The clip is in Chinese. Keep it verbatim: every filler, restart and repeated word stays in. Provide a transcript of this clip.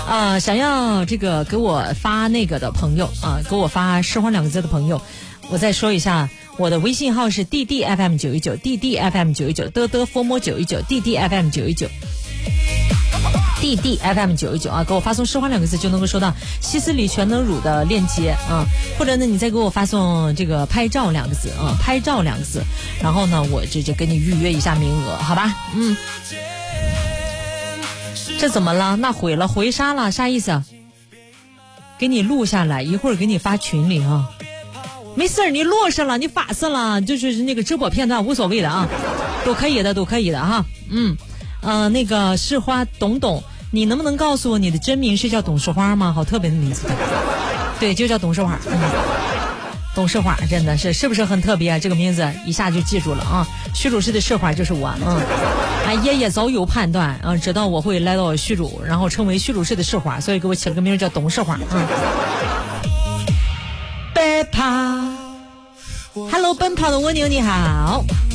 啊、呃，想要这个给我发那个的朋友啊、呃，给我发诗欢两个字的朋友，我再说一下，我的微信号是 D D F M 九一九 D D F M 九一九的的 f m 九一九 D D F M 九一九 D D F M 九一九啊，给我发送诗欢两个字就能够收到西斯里全能乳的链接啊，或者呢你再给我发送这个拍照两个字啊，拍照两个字，然后呢我这就给你预约一下名额，好吧？嗯。这怎么了？那毁了，回杀了，啥意思？给你录下来，一会儿给你发群里啊。没事儿，你落上了，你发上了，就是那个直播片段无所谓的啊，都可以的，都可以的哈。嗯，呃，那个市花董董，你能不能告诉我你的真名是叫董事花吗？好特别的名字。对，就叫董事花。嗯，董事花真的是是不是很特别啊？这个名字一下就记住了啊。虚主氏的市花就是我，嗯。哎，爷爷早有判断啊，知道我会来到虚主，然后成为虚主氏的市花，所以给我起了个名叫董事花。嗯，奔跑 ，Hello， 奔跑的蜗牛你好。